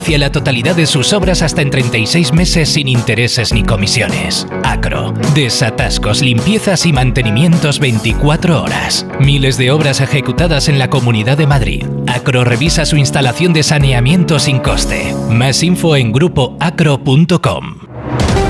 Hacia la totalidad de sus obras hasta en 36 meses sin intereses ni comisiones. Acro. Desatascos, limpiezas y mantenimientos 24 horas. Miles de obras ejecutadas en la Comunidad de Madrid. Acro revisa su instalación de saneamiento sin coste. Más info en grupoacro.com.